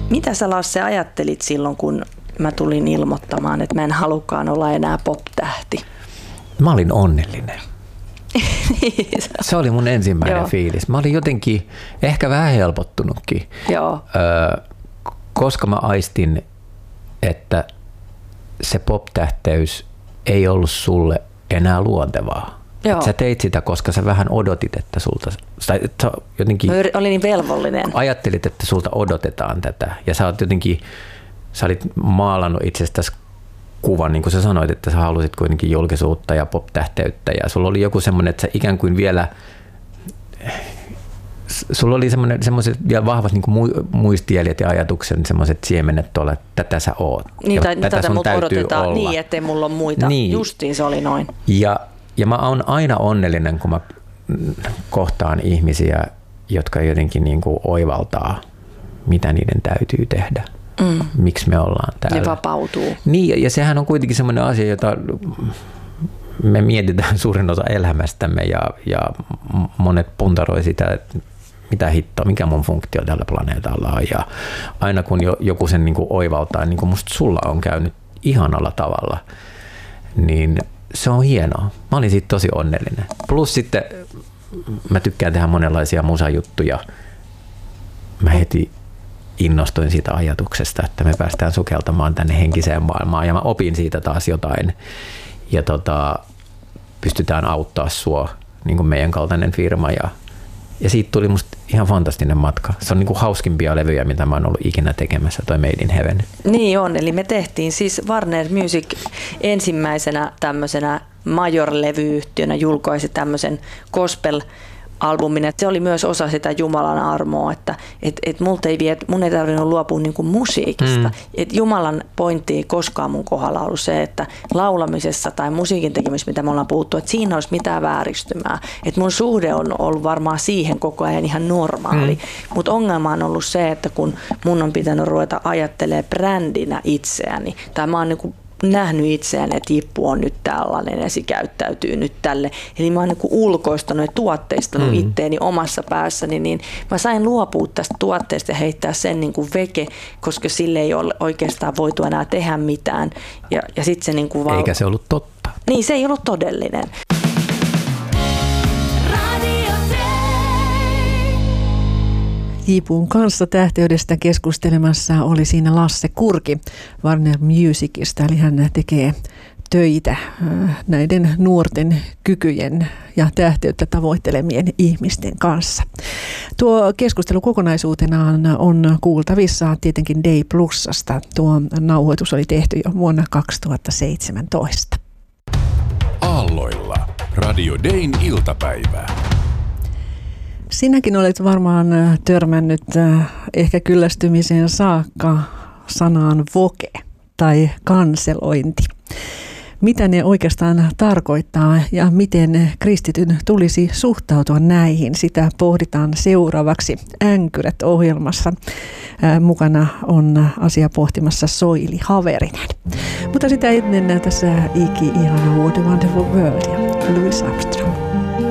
Mitä sä, Lasse, ajattelit silloin, kun mä tulin ilmoittamaan, että mä en halukaan olla enää pop-tähti? Mä olin onnellinen. Se oli mun ensimmäinen fiilis. Mä olin jotenkin ehkä vähän helpottunutkin, koska mä aistin, että se pop-tähteys ei ollut sulle enää luontevaa. Sä teit sitä, koska sä vähän odotit, että sulta, sä jotenkin olin niin velvollinen. Ajattelit, että sulta odotetaan tätä, ja sä olit maalannut itsestäsi kuvan, niin kuin sä sanoit, että sä halusit kuitenkin julkisuutta ja pop-tähteyttä, ja sulla oli joku semmoinen, että sä ikään kuin vielä, sulla oli semmoiset vielä vahvat niin kuin muistijäljet ja ajatuksen, semmoiset siemenet tuolla, että tätä sä oot. Niin, tätä sun täytyy olla. Niin, ettei mulla ole muita. Niin. Justiin se oli noin. Ja mä oon aina onnellinen, kun mä kohtaan ihmisiä, jotka jotenkin niin kuin oivaltaa, mitä niiden täytyy tehdä. Miksi me ollaan täällä. Ne vapautuu. Niin, ja sehän on kuitenkin semmoinen asia, jota me mietitään suurin osa elämästämme, ja monet puntaroi sitä, että mitä hittoa, mikä mun funktio tällä planeetalla on. Ja aina kun joku sen niin kuin oivaltaa, niin kuin musta sulla on käynyt ihanalla tavalla, niin se on hienoa. Mä olin siitä tosi onnellinen. Plus sitten mä tykkään tehdä monenlaisia musajuttuja. Mä heti innostuin siitä ajatuksesta, että me päästään sukeltamaan tänne henkiseen maailmaan, ja mä opin siitä taas jotain. Ja pystytään auttaa sua, niin kuin meidän kaltainen firma, ja siitä tuli musta ihan fantastinen matka. Se on niin kuin hauskimpia levyjä, mitä mä oon ollut ikinä tekemässä, toi Made in Heaven. Niin on, eli me tehtiin siis Warner Music ensimmäisenä tämmöisenä major-levyyhtiönä julkaisi tämmöisen gospel-albumin, että se oli myös osa sitä Jumalan armoa, että mun ei tarvinnut luopua niin kuin musiikista. Et Jumalan pointti ei koskaan mun kohdalla ollut se, että laulamisessa tai musiikin tekemisessä, mitä me ollaan puhuttu, että siinä olisi mitään vääristymää. Et mun suhde on ollut varmaan siihen koko ajan ihan normaali. Mutta ongelma on ollut se, että kun mun on pitänyt ruveta ajattelemaan brändinä itseäni, tai mä oon niin kuin nähnyt itseään, että Jippu on nyt tällainen ja se käyttäytyy nyt tälle. Eli mä oon niin kuin ulkoistanut ja tuotteistanut itteeni omassa päässäni, niin mä sain luopua tästä tuotteesta ja heittää sen niin kuin veke, koska sille ei ole oikeastaan voitu enää tehdä mitään. Ja sit se niin kuin eikä se ollut totta. Niin, se ei ollut todellinen. Jipun kanssa tähteydestä keskustelemassa oli siinä Lasse Kurki Warner Musicista, eli hän tekee töitä näiden nuorten kykyjen ja tähteyttä tavoittelemien ihmisten kanssa. Tuo keskustelu kokonaisuutenaan on kuultavissa tietenkin Day Plusasta. Tuo nauhoitus oli tehty jo vuonna 2017. Aalloilla Radio Dayn iltapäivää. Sinäkin olet varmaan törmännyt ehkä kyllästymiseen saakka sanaan voke tai kanselointi. Mitä ne oikeastaan tarkoittaa ja miten kristityn tulisi suhtautua näihin? Sitä pohditaan seuraavaksi Änkyrät-ohjelmassa. Mukana on asia pohtimassa Soili Haverinen. Mutta sitä ennen tässä ihana What a Wonderful World ja Louis Armstrong.